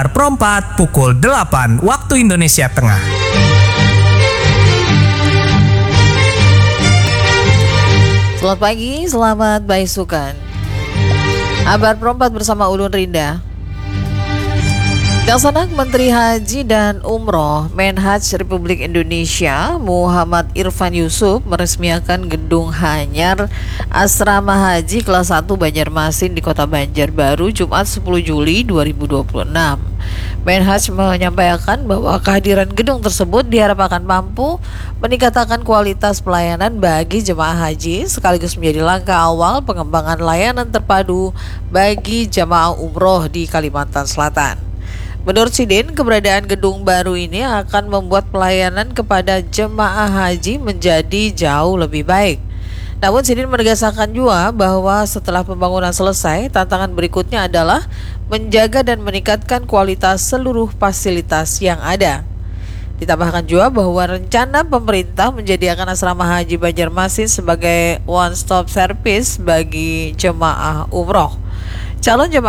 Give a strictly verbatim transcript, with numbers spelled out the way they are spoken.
Perempat pukul delapan waktu Indonesia Tengah. Selamat pagi, selamat baisukan. Kabar perempat bersama Ulun Rinda. Pelaksana Menteri Haji dan Umroh Menhaj Republik Indonesia Muhammad Irfan Yusuf meresmikan gedung hanyar Asrama Haji kelas satu Banjarmasin di Kota Banjarbaru Jumat sepuluh Juli dua ribu dua puluh enam. Menhaj menyampaikan bahwa kehadiran gedung tersebut diharapkan mampu meningkatkan kualitas pelayanan bagi jemaah haji sekaligus menjadi langkah awal pengembangan layanan terpadu bagi jemaah umroh di Kalimantan Selatan. Menurut Sidin, keberadaan gedung baru ini akan membuat pelayanan kepada jemaah haji menjadi jauh lebih baik. Namun Sidin menegaskan juga bahwa setelah pembangunan selesai, tantangan berikutnya adalah menjaga dan meningkatkan kualitas seluruh fasilitas yang ada. Ditambahkan juga bahwa rencana pemerintah menjadikan asrama haji Banjarmasin sebagai one-stop service bagi jemaah umroh. Calon jemaah